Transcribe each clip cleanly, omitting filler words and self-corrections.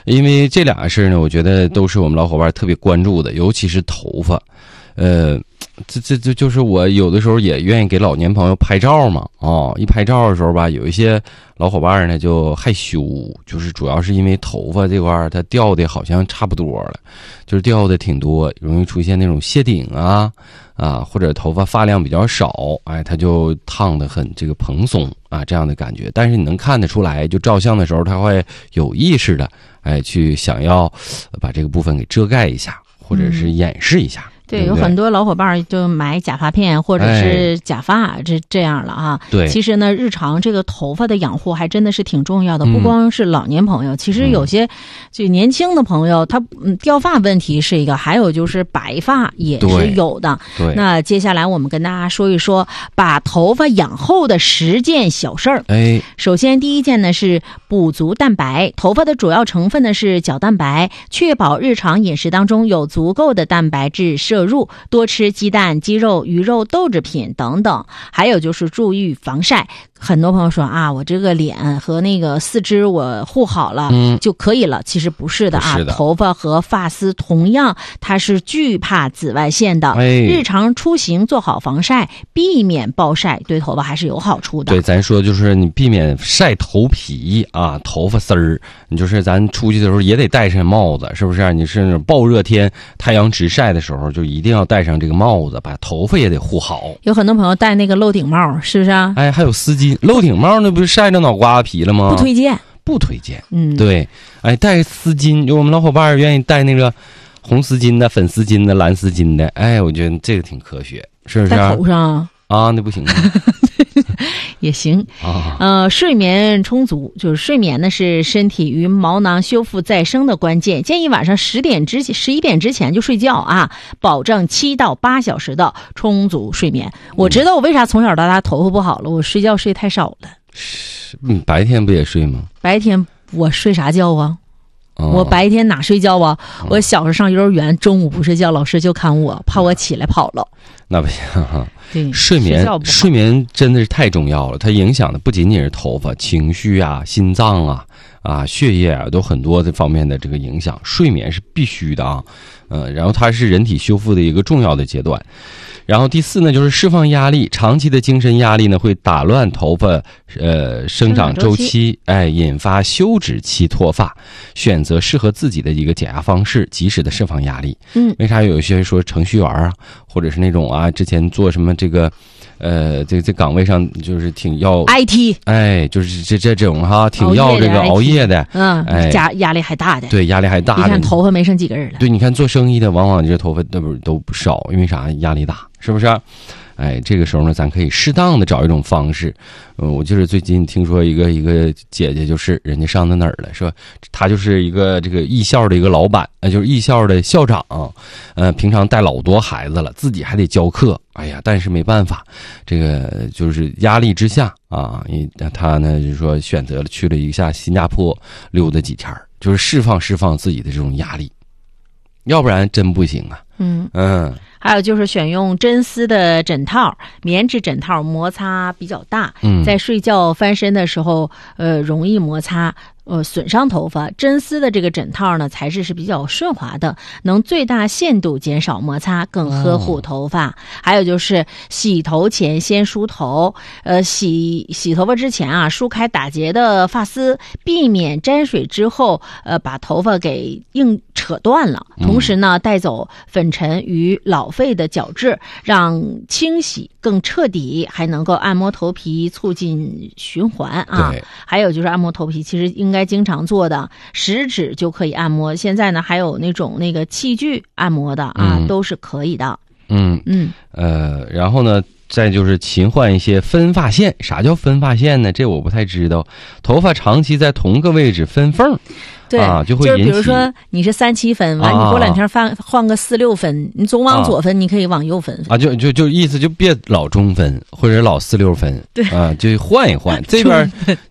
因为这俩事呢，我觉得都是我们老伙伴特别关注的，尤其是头发。这就是我有的时候也愿意给老年朋友拍照嘛。一拍照的时候吧，有一些老伙伴呢就害羞，就是主要是因为头发这块它掉的好像差不多了，就是掉的挺多，容易出现那种谢顶啊，或者头发发量比较少，它就烫得很这个蓬松啊，这样的感觉。但是你能看得出来，就照相的时候他会有意识的去想要把这个部分给遮盖一下，或者是掩饰一下。 对，有很多老伙伴就买假发片或者是假发，这样了啊。 对， 其实呢，日常这个头发的养护还真的是挺重要的，不光是老年朋友，其实有些就年轻的朋友，他掉发问题是一个，还有就是白发也是有的。 对， 那接下来我们跟大家说一说把头发养厚的10件小事儿。首先第一件呢是补足蛋白，头发的主要成分呢是角蛋白，确保日常饮食当中有足够的蛋白质摄入，多吃鸡蛋、鸡肉、鱼肉、豆制品等等。还有就是注意防晒。很多朋友说我这个脸和那个四肢我护好了就可以了，其实不是的啊。头发和发丝同样它是惧怕紫外线的，日常出行做好防晒，避免暴晒，对头发还是有好处的。 对，咱说就是你避免晒头皮啊，头发丝儿，你就是咱出去的时候也得戴上帽子，是不是？你是那种暴热天太阳直晒的时候，就一定要戴上这个帽子，把头发也得护好。 有很多朋友戴那个漏顶帽，是不是啊？ 还有丝巾。漏顶帽那不是晒着脑瓜子皮了吗？ 不推荐。 对，戴丝巾，就我们老伙伴愿意戴那个红丝巾的、粉丝巾的、蓝丝巾的，我觉得这个挺科学，是不是？ 在头上那不行吗？ 也行睡眠充足，就是睡眠呢是身体与毛囊修复再生的关键，建议晚上11点之前就睡觉啊，保证7到8小时的充足睡眠。我知道我为啥从小到大头发不好了，我睡觉睡太少了。 白天不也睡吗？ 白天我睡啥觉啊？我白天哪睡觉啊？我小时候上幼儿园，中午不睡觉，老师就看我，怕我起来跑了。 那不行哈。 对， 睡眠真的是太重要了，它影响的不仅仅是头发、情绪啊、心脏啊、血液都很多这方面的这个影响。睡眠是必须的啊，然后它是人体修复的一个重要的阶段。然后第4呢，就是释放压力。长期的精神压力呢，会打乱头发生长周期，引发休止期脱发。选择适合自己的一个减压方式，及时的释放压力。为啥有一些说程序员或者是那种之前做什么这个这岗位上就是挺要 IT， 就是这种挺要这个熬夜的， 压力还大的。 对，压力还大的。 你看头发没剩几根了。 对，你看做生意的往往这头发都不少，因为啥？压力大，是不是？这个时候呢，咱可以适当的找一种方式。我就是最近听说一个姐姐，就是人家上到哪儿了，说她就是一个这个艺校的一个老板，就是艺校的校长，平常带老多孩子了，自己还得教课，但是没办法，这个就是压力之下他呢就是说选择了去了一下新加坡溜达几天，就是释放自己的这种压力，要不然真不行啊。 还有就是选用真丝的枕套，棉质枕套摩擦比较大，在睡觉翻身的时候容易摩擦损伤头发。真丝的这个枕套呢，材质是比较顺滑的，能最大限度减少摩擦，更呵护头发。还有就是洗头前先梳头，洗头发之前梳开打结的发丝，避免沾水之后把头发给硬扯断了。同时呢，带走粉尘与老废的角质，让清洗更彻底，还能够按摩头皮，促进循环还有就是按摩头皮，其实应该经常做的，食指就可以按摩。现在呢，还有那种那个器具按摩的都是可以的。 然后呢，再就是勤换一些分发线。啥叫分发线呢？这我不太知道。头发长期在同个位置分缝， 对， 就会引起， 就是比如说你是3-7分，完你过两天换个4-6分，你总往左分，你可以往右分就意思就别老中分或者老4-6分， 对就换一换这边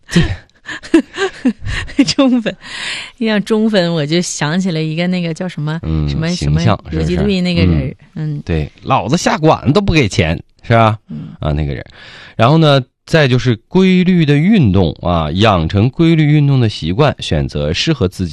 中分，你想中分，我就想起来一个那个叫什么什么游击队那个人， 对，老子下馆子都不给钱，是吧？那个人。然后呢，再就是规律的运动养成规律运动的习惯，选择适合自己